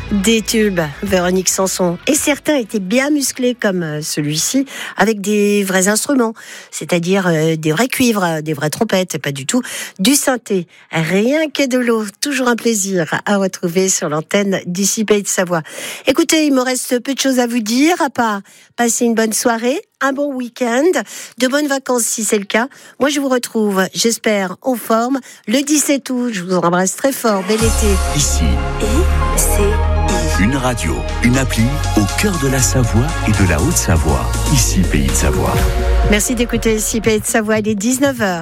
Des tubes, Véronique Sanson. Et certains étaient bien musclés comme celui-ci, avec des vrais instruments, c'est-à-dire des vrais cuivres, des vraies trompettes, et pas du tout du synthé. Rien que de l'eau. Toujours un plaisir à retrouver sur l'antenne d'ici Pays de Savoie. Écoutez, il me reste peu de choses à vous dire, à part passer une bonne soirée, un bon week-end, de bonnes vacances si c'est le cas. Moi, je vous retrouve, j'espère, en forme, le 17 août. Je vous embrasse très fort. Bel été. Ici, une radio, une appli au cœur de la Savoie et de la Haute-Savoie. Ici, Pays de Savoie. Merci d'écouter ici Pays de Savoie. Il est 19h.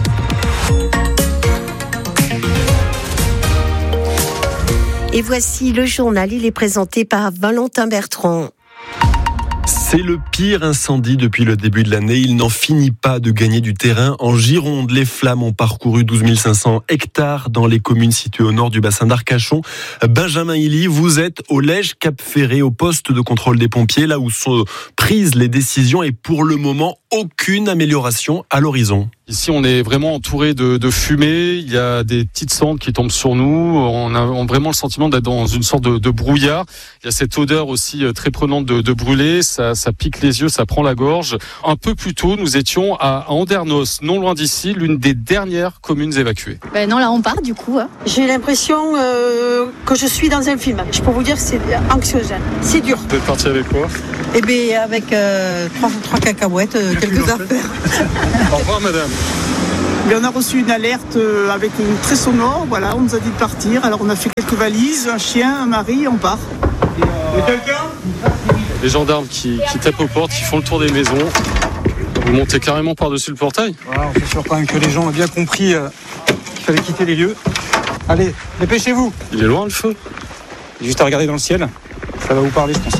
Et voici le journal. Il est présenté par Valentin Bertrand. C'est le pire incendie depuis le début de l'année. Il n'en finit pas de gagner du terrain. En Gironde, les flammes ont parcouru 12 500 hectares dans les communes situées au nord du bassin d'Arcachon. Benjamin Hilly, vous êtes au Lège Cap-Ferré, au poste de contrôle des pompiers, là où sont prises les décisions et pour le moment, aucune amélioration à l'horizon. Ici, on est vraiment entouré de fumée. Il y a des petites cendres qui tombent sur nous. On a vraiment le sentiment d'être dans une sorte de brouillard. Il y a cette odeur aussi très prenante de brûlé. Ça pique les yeux, ça prend la gorge. Un peu plus tôt, nous étions à Andernos, non loin d'ici, l'une des dernières communes évacuées. Non, là, on part du coup. J'ai l'impression que je suis dans un film. Je peux vous dire que c'est anxiogène. C'est dur. Vous êtes parti avec quoi ? Eh bien, avec trois cacahuètes, quelques affaires. Au revoir, madame. On a reçu une alerte avec une très sonore, voilà, on nous a dit de partir. Alors on a fait quelques valises, un chien, un mari, on part. Et quelqu'un ? Les gendarmes qui tapent aux portes, qui font le tour des maisons. Vous montez carrément par-dessus le portail. Voilà, on fait sûr quand même que les gens ont bien compris qu'il fallait quitter les lieux. Allez, dépêchez-vous. Il est loin le feu. Juste à regarder dans le ciel, ça va vous parler je pense.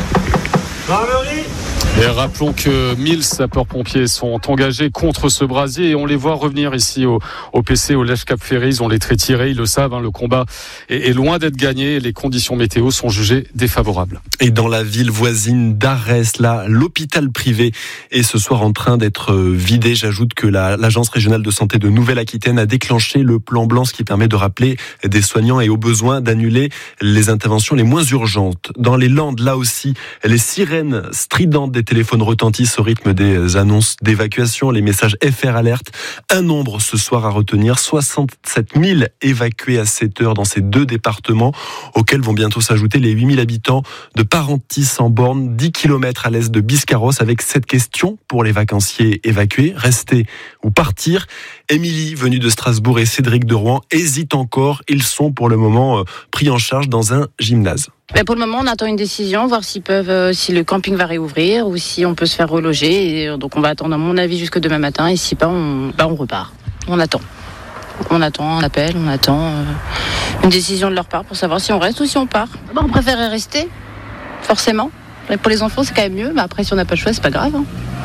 Et rappelons que 1000 sapeurs-pompiers sont engagés contre ce brasier et on les voit revenir ici au PC, au Lège Cap-Ferré. Ils ont les traits tirés, ils le savent, le combat est loin d'être gagné. Les conditions météo sont jugées défavorables. Et dans la ville voisine d'Arès, là, l'hôpital privé est ce soir en train d'être vidé. J'ajoute que l'Agence régionale de santé de Nouvelle-Aquitaine a déclenché le plan blanc, ce qui permet de rappeler des soignants et au besoin d'annuler les interventions les moins urgentes. Dans les Landes, là aussi, les sirènes stridentes des téléphones retentissent au rythme des annonces d'évacuation, les messages FR Alert. Un nombre ce soir à retenir, 67 000 évacués à 7 heures dans ces deux départements, auxquels vont bientôt s'ajouter les 8 000 habitants de Parentis en Borne, 10 km à l'est de Biscarrosse, avec cette question pour les vacanciers évacués, rester ou partir. Émilie, venue de Strasbourg, et Cédric de Rouen hésitent encore. Ils sont pour le moment pris en charge dans un gymnase. Pour le moment, on attend une décision, voir si le camping va réouvrir ou si on peut se faire reloger. Et donc, on va attendre, à mon avis, jusque demain matin. Et si pas, on repart. On attend. On attend un appel, on attend une décision de leur part pour savoir si on reste ou si on part. On préférerait rester, forcément. Et pour les enfants, c'est quand même mieux. Mais après, si on n'a pas le choix, c'est pas grave.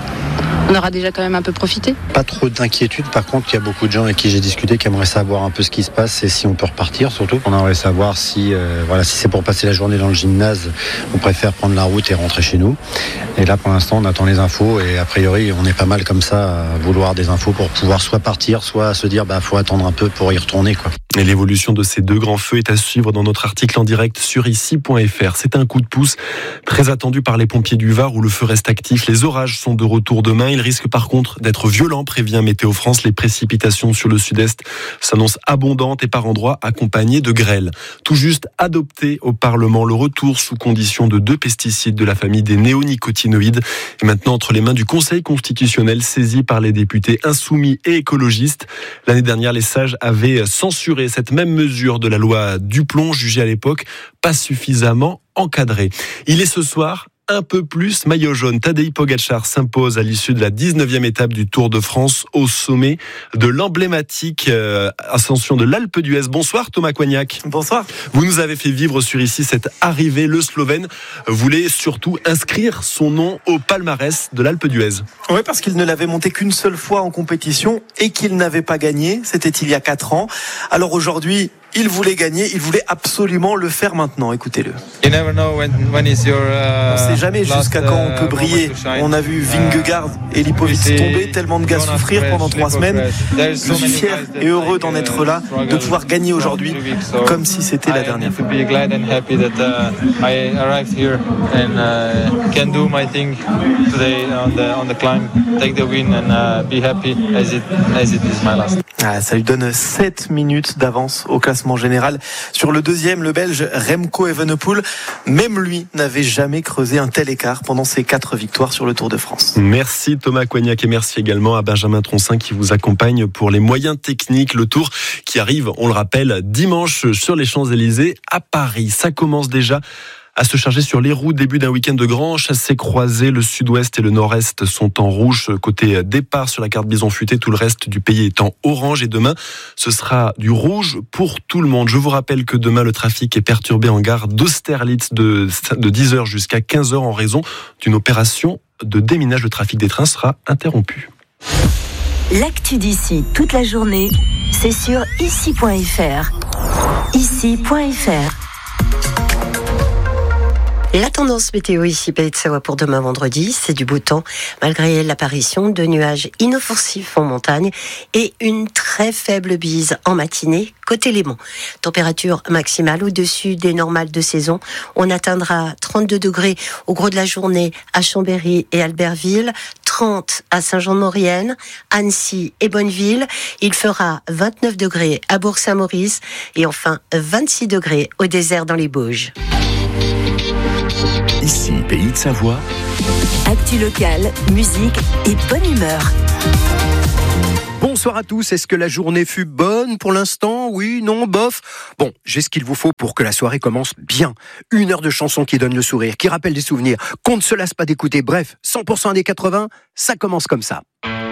On aura déjà quand même un peu profité. Pas trop d'inquiétude. Par contre, il y a beaucoup de gens avec qui j'ai discuté qui aimeraient savoir un peu ce qui se passe et si on peut repartir surtout. On aimerait savoir si c'est pour passer la journée dans le gymnase, on préfère prendre la route et rentrer chez nous. Et là, pour l'instant, on attend les infos et a priori, on est pas mal comme ça à vouloir des infos pour pouvoir soit partir, soit se dire faut attendre un peu pour y retourner, quoi. Et l'évolution de ces deux grands feux est à suivre dans notre article en direct sur ici.fr. C'est un coup de pouce très attendu par les pompiers du Var où le feu reste actif. Les orages sont de retour demain. Ils risquent par contre d'être violents, prévient Météo France. Les précipitations sur le sud-est s'annoncent abondantes et par endroits accompagnées de grêle. Tout juste adopté au Parlement le retour sous condition de 2 pesticides de la famille des néonicotinoïdes. Et maintenant entre les mains du Conseil constitutionnel saisi par les députés insoumis et écologistes. L'année dernière, les sages avaient censuré cette même mesure de la loi Duplon, jugée à l'époque pas suffisamment encadrée. Il est ce soir un peu plus maillot jaune. Tadej Pogačar s'impose à l'issue de la 19e étape du Tour de France au sommet de l'emblématique ascension de l'Alpe d'Huez. Bonsoir Thomas Coignac. Bonsoir. Vous nous avez fait vivre sur ici cette arrivée. Le Slovène voulait surtout inscrire son nom au palmarès de l'Alpe d'Huez. Oui, parce qu'il ne l'avait monté qu'une seule fois en compétition et qu'il n'avait pas gagné. C'était il y a 4 ans. Alors aujourd'hui, il voulait gagner, il voulait absolument le faire maintenant. Écoutez-le. You never know when is your, on ne sait jamais jusqu'à quand on peut briller. On a vu Vingegaard et Lipovic tomber, tellement de gars souffrir pendant 3 semaines. Je suis fier et heureux d'en être là, de pouvoir gagner aujourd'hui, comme si c'était la dernière fois. Ça lui donne 7 minutes d'avance au classement général. Sur le deuxième, le Belge Remco Evenepoel, même lui n'avait jamais creusé un tel écart pendant ses 4 victoires sur le Tour de France. Merci Thomas Coignac et merci également à Benjamin Troncin qui vous accompagne pour les moyens techniques. Le Tour qui arrive, on le rappelle, dimanche sur les Champs-Élysées à Paris. Ça commence déjà à se charger sur les routes. Début d'un week-end de grands chassés-croisés. Le sud-ouest et le nord-est sont en rouge. Côté départ sur la carte bison futé, tout le reste du pays est en orange. Et demain, ce sera du rouge pour tout le monde. Je vous rappelle que demain, le trafic est perturbé en gare d'Austerlitz de 10h jusqu'à 15h en raison d'une opération de déminage. Le trafic des trains sera interrompu. L'actu d'ici toute la journée, c'est sur ici.fr. Ici.fr. La tendance météo ici, Pays de Savoie pour demain vendredi, c'est du beau temps, malgré l'apparition de nuages inoffensifs en montagne et une très faible bise en matinée côté Léman. Température maximale au-dessus des normales de saison. On atteindra 32 degrés au gros de la journée à Chambéry et Albertville, 30 à Saint-Jean-de-Maurienne, Annecy et Bonneville. Il fera 29 degrés à Bourg-Saint-Maurice et enfin 26 degrés au désert dans les Bauges. Ici, Pays de Savoie. Actu locale, musique et bonne humeur. Bonsoir à tous, est-ce que la journée fut bonne pour l'instant ? Oui, non, bof ? Bon, j'ai ce qu'il vous faut pour que la soirée commence bien. 1 heure de chansons qui donne le sourire, qui rappelle des souvenirs, qu'on ne se lasse pas d'écouter. Bref, 100% des 80, ça commence comme ça.